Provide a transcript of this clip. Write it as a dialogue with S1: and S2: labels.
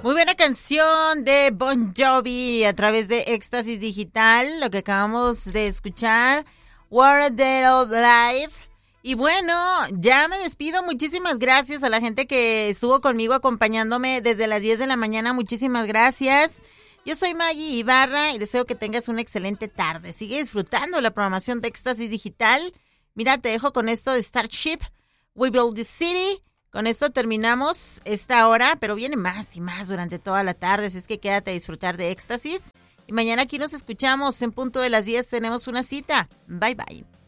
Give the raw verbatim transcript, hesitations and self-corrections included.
S1: Muy buena canción de Bon Jovi a través de Éxtasis Digital, lo que acabamos de escuchar, What a Day of Life. Y bueno, ya me despido. Muchísimas gracias a la gente que estuvo conmigo acompañándome desde las diez de la mañana. Muchísimas gracias. Yo soy Maggie Ibarra y deseo que tengas una excelente tarde. Sigue disfrutando la programación de Éxtasis Digital. Mira, te dejo con esto de Starship, We Build the City. Con esto terminamos esta hora, pero viene más y más durante toda la tarde, así es que quédate a disfrutar de Éxtasis. Y mañana aquí nos escuchamos en punto de las diez, tenemos una cita. Bye, bye.